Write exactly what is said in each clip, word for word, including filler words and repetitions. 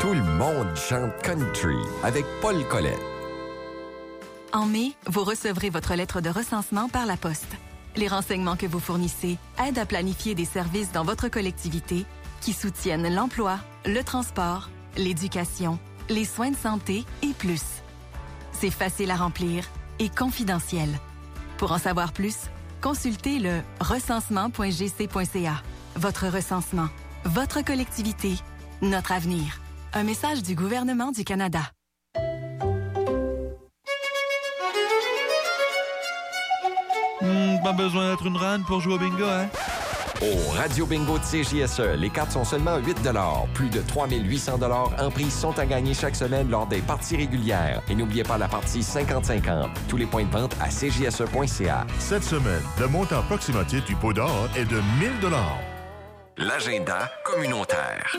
Tout le monde chante country avec Paul Collet. En mai, vous recevrez votre lettre de recensement par la poste. Les renseignements que vous fournissez aident à planifier des services dans votre collectivité qui soutiennent l'emploi, le transport, l'éducation, les soins de santé et plus. C'est facile à remplir et confidentiel. Pour en savoir plus, consultez le recensement point g c point c a. Votre recensement, votre collectivité, notre avenir. Un message du gouvernement du Canada. Hmm, pas besoin d'être une reine pour jouer au bingo, hein? Au Radio Bingo de C J S E, les cartes sont seulement huit dollars. Plus de trois mille huit cents dollars en prix sont à gagner chaque semaine lors des parties régulières. Et n'oubliez pas la partie cinquante cinquante. Tous les points de vente à c j s e point c a. Cette semaine, le montant approximatif du pot d'or est de mille dollars. L'agenda communautaire.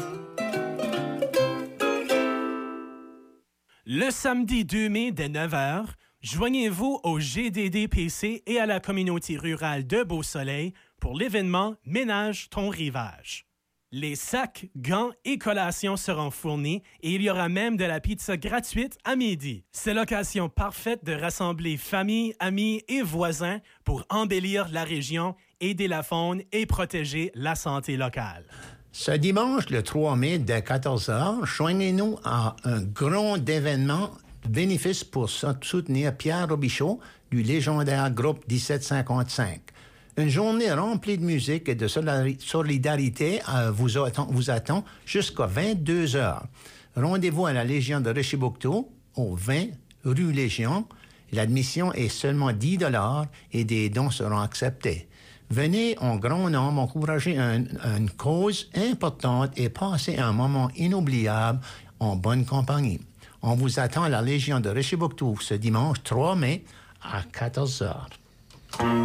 Le samedi deux mai dès neuf heures, joignez-vous au G D D P C et à la communauté rurale de Beau-Soleil pour l'événement Ménage ton rivage. Les sacs, gants et collations seront fournis et il y aura même de la pizza gratuite à midi. C'est l'occasion parfaite de rassembler famille, amis et voisins pour embellir la région, aider la faune et protéger la santé locale. Ce dimanche, le trois mai, dès quatorze heures, joignez-nous à un grand événement bénéfice pour soutenir Pierre Robichaud du légendaire groupe dix-sept cinquante-cinq. Une journée remplie de musique et de solidarité euh, vous attend, vous attend jusqu'à vingt-deux heures. Rendez-vous à la Légion de Richibouctou, au vingt rue Légion. L'admission est seulement dix dollars et des dons seront acceptés. Venez en grand nombre encourager un, une cause importante et passer un moment inoubliable en bonne compagnie. On vous attend à la Légion de Richibouctou ce dimanche trois mai à quatorze heures.